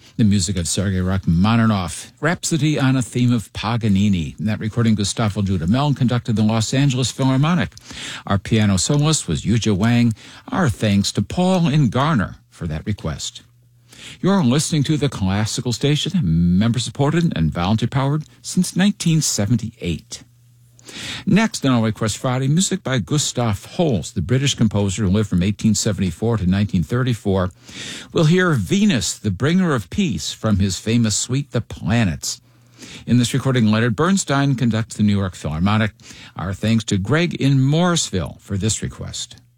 The music of Sergei Rachmaninoff, Rhapsody on a Theme of Paganini. In that recording, Gustavo Dudamel conducted the Los Angeles Philharmonic. Our piano soloist was Yuja Wang. Our thanks to Paul and Garner for that request. You're listening to the Classical Station, member-supported and volunteer-powered since 1978. Next on our Request Friday, music by Gustav Holst, the British composer who lived from 1874 to 1934. We'll hear Venus, the Bringer of Peace, from his famous suite, The Planets. In this recording, Leonard Bernstein conducts the New York Philharmonic. Our thanks to Greg in Morrisville for this request.